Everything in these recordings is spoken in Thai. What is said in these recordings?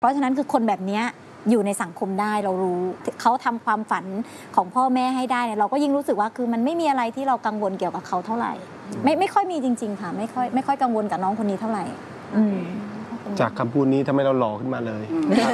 เพราะฉะนั้นคือคนแบบนี้อยู่ในสังคมได้เรารู้เขาทำความฝันของพ่อแม่ให้ได้เนี่ยเราก็ยิ่งรู้สึกว่าคือมันไม่มีอะไรที่เรากังวลเกี่ยวกับเขาเท่าไหร่ไม่ค่อยมีจริงๆค่ะไม่ค่อยกังวลกับน้องคนนี้เท่าไหร่จากคำพูดนี้ทำให้เราหล่อขึ้นมาเลย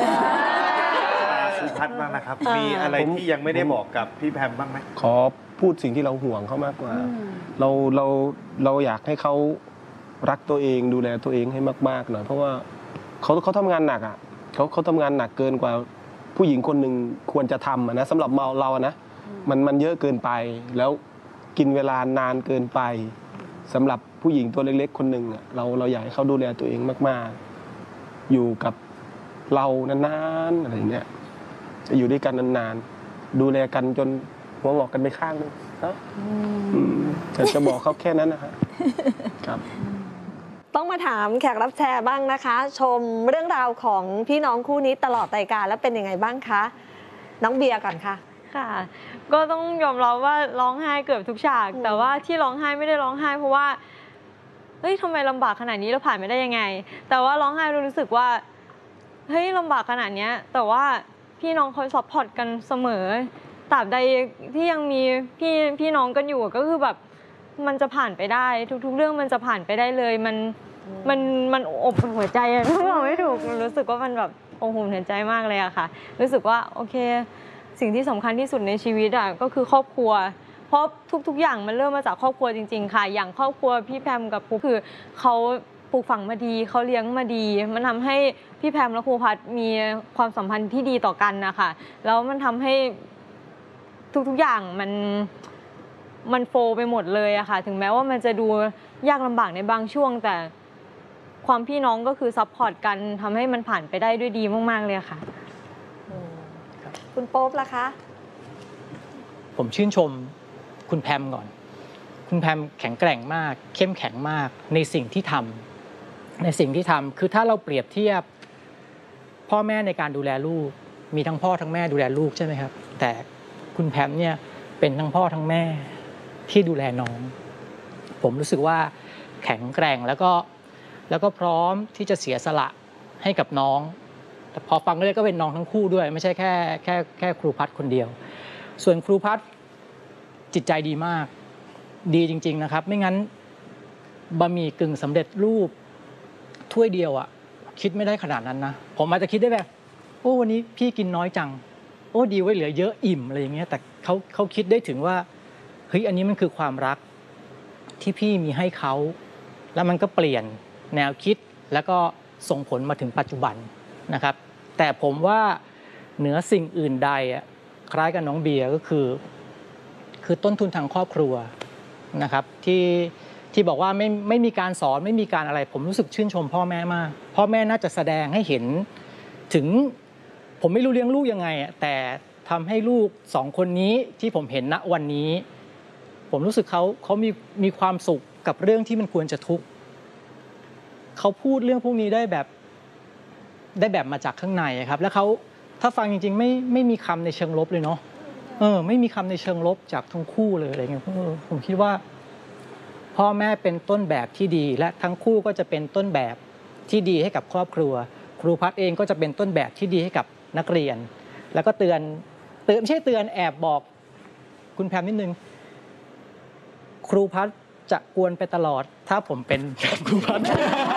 สุพัฒน์บ้างนะครับมีอะไรที่ยังไม่ได้บอกกับพี่แพมบ้างไหมขอพูดสิ่งที่เราห่วงเขามากกว่าเราอยากให้เขารักตัวเองดูแลตัวเองให้มากๆหน่อยเพราะว่าเขาทำงานหนักอ่ะเขาทำงานหนักเกินกว่าผู้หญิงคนหนึ่งควรจะทำนะสำหรับเรานะมันเยอะเกินไปแล้วกินเวลานานเกินไปสำหรับผู้หญิงตัวเล็กๆคนหนึ่งเราอยากให้เขาดูแลตัวเองมากๆอยู่กับเรานานๆอะไรอย่างเงี้ยจะอยู่ด้วยกันนานๆดูแลกันจนหัวงอกกันไปข้างนึงนะจะบอกเขาแค่นั้นนะครับครับต้องมาถามแขกรับเชิญบ้างนะคะชมเรื่องราวของพี่น้องคู่นี้ตลอดรายการแล้วเป็นยังไงบ้างคะน้องเบียร์ก่อนค่ะค่ะก็ต้องยอมรับว่าร้องไห้เกือบทุกฉากแต่ว่าที่ร้องไห้ไม่ได้ร้องไห้เพราะว่าเฮ้ยทำไมลำบากขนาดนี้เราผ่านไม่ได้ยังไงแต่ว่าร้องไห้รู้สึกว่าเฮ้ยลำบากขนาดนี้แต่ว่าพี่น้องคอยซัพพอร์ตกันเสมอตราบใดที่ยังมีพี่น้องกันอยู่ก็คือแบบมันจะผ่านไปได้ทุกๆเรื่องมันจะผ่านไปได้เลยมันอบอุ่นหัวใจอะบอกไม่ถูกรู้สึกว่ามันแบบอบอุ่นหัวใจมากเลยอะค่ะรู้สึกว่าโอเคสิ่งที่สำคัญที่สุดในชีวิตอะก็คือครอบครัวเพราะทุกอย่างมันเริ่มมาจากครอบครัวจริงๆค่ะอย่างครอบครัวพี่แพมกับครูคือเขาปลูกฝังมาดีเขาเลี้ยงมาดีมันทำให้พี่แพมและครูพัฒน์มีความสัมพันธ์ที่ดีต่อกันนะคะแล้วมันทำให้ทุกอย่างมันโฟไปหมดเลยอะค่ะถึงแม้ว่ามันจะดูยากลำบากในบางช่วงแต่ความพี่น้องก็คือซัพพอร์ตกันทำให้มันผ่านไปได้ด้วยดีมากๆเลยค่ะคุณโป๊ปล่ะคะผมชื่นชมคุณแพมก่อนคุณแพมแข็งแกร่งมากเข้มแข็งมากในสิ่งที่ทำคือถ้าเราเปรียบเทียบพ่อแม่ในการดูแลลูกมีทั้งพ่อทั้งแม่ดูแลลูกใช่ไหมครับแต่คุณแพมเนี่ยเป็นทั้งพ่อทั้งแม่ที่ดูแลน้องผมรู้สึกว่าแข็งแกร่งแล้วก็พร้อมที่จะเสียสละให้กับน้องแต่พอฟังเลยก็เป็นน้องทั้งคู่ด้วยไม่ใช่แค่ครูพัฒน์คนเดียวส่วนครูพัฒน์จิตใจดีมากดีจริงๆนะครับไม่งั้นบะหมี่กึ่งสำเร็จรูปถ้วยเดียวอะคิดไม่ได้ขนาดนั้นนะผมอาจจะคิดได้แบบโอ้วันนี้พี่กินน้อยจังโอ้ดีไว้เหลือเยอะอิ่มอะไรอย่างเงี้ยแต่เขาคิดได้ถึงว่าเฮ้ยอันนี้มันคือความรักที่พี่มีให้เขาแล้วมันก็เปลี่ยนแนวคิดแล้วก็ส่งผลมาถึงปัจจุบันนะครับแต่ผมว่าเหนือสิ่งอื่นใดอ่ะคล้ายกับน้องเบียร์ก็คือต้นทุนทางครอบครัวนะครับที่บอกว่าไม่มีการสอนไม่มีการอะไรผมรู้สึกชื่นชมพ่อแม่มากพ่อแม่น่าจะแสดงให้เห็นถึงผมไม่รู้เลี้ยงลูกยังไงแต่ทำให้ลูก2คนนี้ที่ผมเห็นณวันนี้ผมรู้สึกเขามีความสุขกับเรื่องที่มันควรจะทุกข์เขาพูดเรื่องพวกนี้ได้แบบมาจากข้างในครับแล้วเขาถ้าฟังจริงๆไม่มีคำในเชิงลบเลยเนาะไม่มีคำในเชิงลบจากทั้งคู่เลยอะไรเงี้ยผมคิดว่าพ่อแม่เป็นต้นแบบที่ดีและทั้งคู่ก็จะเป็นต้นแบบที่ดีให้กับครอบครัวครูพัฒน์เองก็จะเป็นต้นแบบที่ดีให้กับนักเรียนแล้วก็เตือนไม่ใช่เตือนแอบบอกคุณแพมนิดนึงครูพัฒน์จะกวนไปตลอดถ้าผมเป็นครูพัฒน์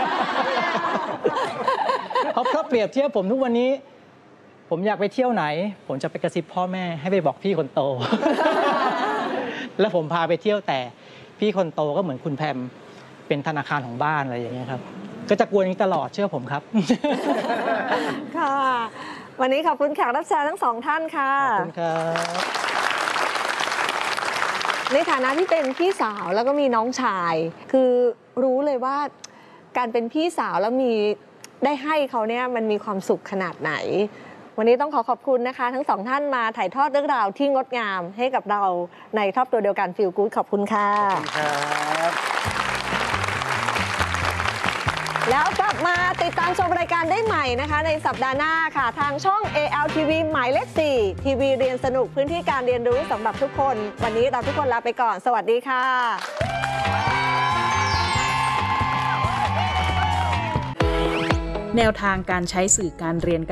เพราะเปรียบเทียบผมทุกวันนี้ผมอยากไปเที่ยวไหนผมจะไปกระซิบพ่อแม่ให้ไปบอกพี่คนโต แล้วผมพาไปเที่ยวแต่พี่คนโตก็เหมือนคุณแพมเป็นธนาคารของบ้านอะไรอย่างเงี้ยครับก็จะกวนอย่างนี้ตลอดเชื่อผมครับค่ะวันนี้ขอบคุณแขกรับเชิญทั้ง2ท่านค่ะขอบคุณครับในฐานะที่เป็นพี่สาวแล้วก็มีน้องชายคือรู้เลยว่าการเป็นพี่สาวแล้วได้ให้เขาเนี่ยมันมีความสุขขนาดไหนวันนี้ต้องขอบคุณนะคะทั้ง2ท่านมาถ่ายทอดเรื่องราวที่งดงามให้กับเราในครอบครัวเดียวกันฟีลกู๊ดขอบคุณค่ะขอบคุณครับแล้วกลับมาติดตามชมรายการได้ใหม่นะคะในสัปดาห์หน้าค่ะทางช่อง ALTV หมายเลข 4 ทีวีเรียนสนุกพื้นที่การเรียนรู้สำหรับทุกคนวันนี้เราทุกคนลาไปก่อนสวัสดีค่ะแนวทางการใช้สื่อการเรียน